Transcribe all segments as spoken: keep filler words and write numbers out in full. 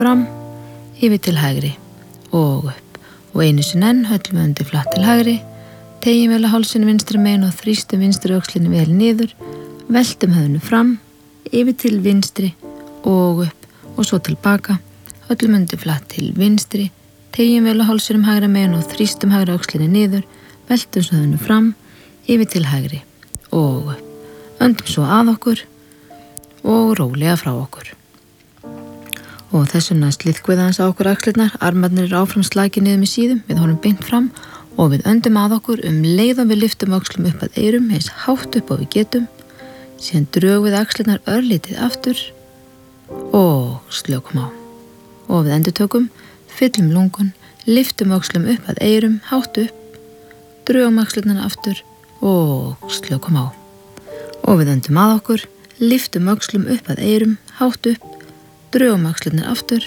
fram, yfir til hægri og upp. Og einu sinni enn höllum við undir flatt til hægri, tegjum vel að hálsinn vinstri megin og þrýstum vinstri öxlinni vel niður, veltum höfðinu fram, yfir til vinstri og upp og svo tilbaka, höllum undir flatt til vinstri, tegjum vel að hálsinum hægra megin og þrýstum hægra öxlinni niður, veltum svo höfðinu fram, yfir til hægri og upp. Öndum svo að okkur og rólega frá okkur. Og þessum næst liðkveða hans á okkur axlirnar, armarnir eru áfram slakið niður með síðum, við horfum beint fram og við öndum að okkur um leið og við lyftum öxlum upp að eyrum, eins hátt upp og við getum, síðan drögum við axlirnar örlítið aftur og slökum á. Og við endurtökum, fyllum lungun, lyftum öxlum upp að eyrum, hátt upp, drögum axlirnar aftur og slökum á. Og við öndum að okkur, lyftum öxlum upp að eyrum, hátt upp, drögum axlirnar aftur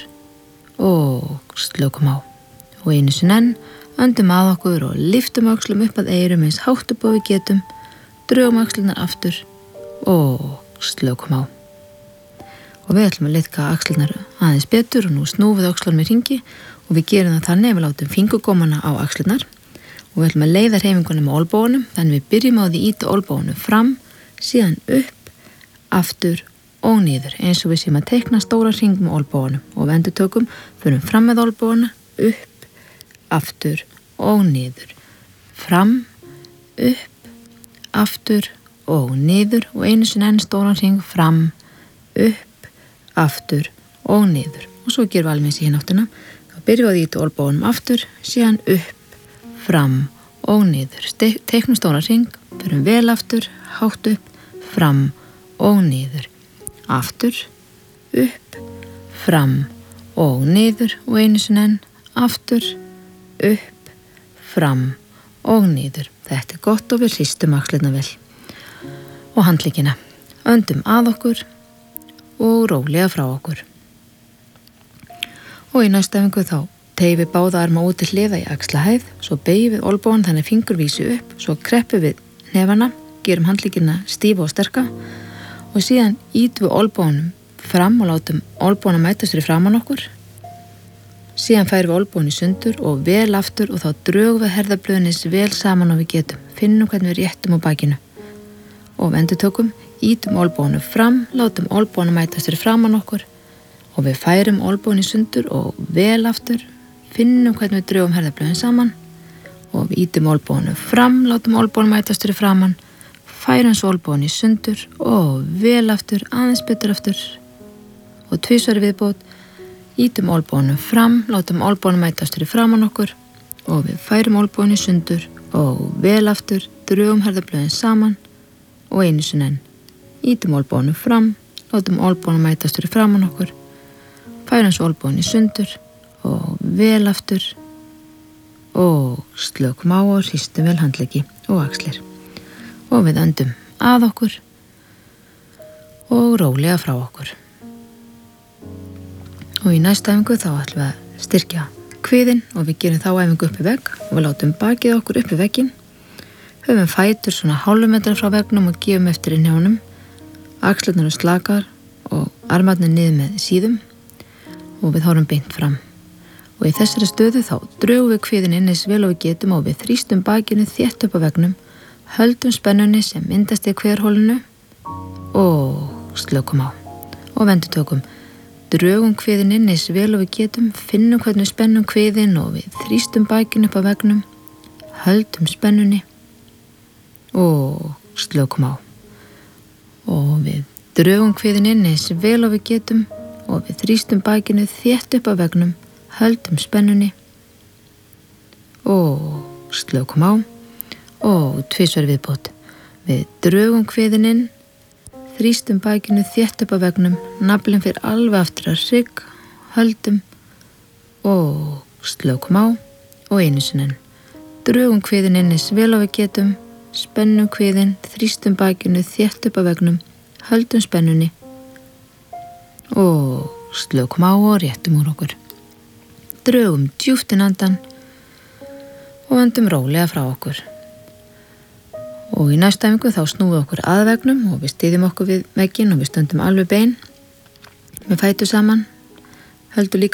og slökum á. Og einu sinni enn, öndum að okkur og lyftum öxlum upp að eyrum eins hátt upp og við getum, drögum axlirnar aftur og slökum á. Og við ætlum að liðka axlirnar aðeins betur og nú snúum við öxlunum í hringi og við gerum það þannig að við látum fingurgómana á axlirnar og við ætlum að leiða hreyfingunum með olnbogunum, þannig við byrjum á því að ýta olnbogunum fram, síðan upp, aftur og niður, eins og við séum að teikna stóra hring með olnbogunum og við endurtökum, förum fram með olnboguna, upp, aftur og niður, fram, upp, aftur og niður og einu sinni enn stóran hring fram, upp, aftur og niður og svo gerum við alveg eins í hinn áttina, þá byrjum við að ýta olnbogunum aftur, síðan upp, fram og niður, Ste- teiknum stóran hring, förum vel aftur, hátt upp, fram og niður, aftur, upp, fram og niður og einu sinni enn, aftur, upp, fram og niður. Þetta er gott og við hristum axlirnar vel. Og handleggina. Öndum að okkur og rólega frá okkur. Og í næstu æfingu þá tegjum við báða arma út til hliða í axlahæð, svo beygjum við olnbogann þannig fingur vísi upp, svo kreppum við hnefana, gerum handleggina stífa og sterka og síðan ýtum við olnboganum fram og látum olnbogana mætast fyrir framan okkur. Síðan færum við olnbogann í sundur og vel aftur og þá drögum við herðablöðunis vel saman og við getum. Finnum hvernig við réttum á bakinu. Og við endurtökum, ýtum olnboganum fram, látum olnbogana mætast fyrir framan okkur og við færum olnbogann í sundur og vel aftur. Finnum hvernig við drögum herðablöðin saman og við ýtum olnboganum fram, látum olnboganum mætast fyrir framan, færum svo olnbogann í sundur og vel aftur, aðeins betur aftur og tvisvar í viðbót, ýtum olnboganum fram, látum olnboganum mætast fyrir framan okkur og við færum olnbogann í sundur og vel aftur, drögum herðablöðin saman og einu sinni enn, ýtum olnboganum fram, látum olnboganum mætast fyrir framan okkur, færum svo olnbogann í sundur og vel aftur og slökum á og hristum vel handleggi og axlir. Og við öndum að okkur og rólega frá okkur. Og í næstu æfingu þá ætlum við að styrkja kviðinn og við gerum þá æfingu upp í vegg og við látum bakið okkur upp í vegginn. Höfum fætur svona hálfu metra frá veggnum og gefum eftir í hnjánum. Axlirnar eru slakar og armarnir niður með síðum og við horfum beint fram. Og í þessari stöðu þá drögum við kviðinn inn eins vel og við getum og við þrýstum bakinu þétt upp á veggnum, höldum spennunni sem myndast í kviðarhólinu og slökum á. Og endurtökum, drögum kviðinn inn eins vel og við getum, finnum hvernig við spennum kviðinn og við þrýstum bakinu upp á veggnum, höldum spennunni og slökum á. Og við drögum kviðinn inn eins vel og við getum og við þrýstum bakinu þétt upp á veggnum, höldum spennunni og slökum á og tvisvar viðbót. Við drögum kviðinn inn, þrýstum bakinu þétt upp á veggnum, naflinn fyrir alveg aftur að hrygg, höldum og slökum á og einu sinni enn. Drögum kviðinn inn eins vel og við getum, spennum kviðinn, þrýstum bakinu þétt upp á veggnum, höldum spennunni og slökum á og réttum úr okkur. Drögum djúpt inn andan og öndum rólega frá okkur. Og í næstu æfingu þá snúum við okkur að veggnum og við styðjum okkur við vegginn og við stöndum alveg bein með fætur saman, Höldum líka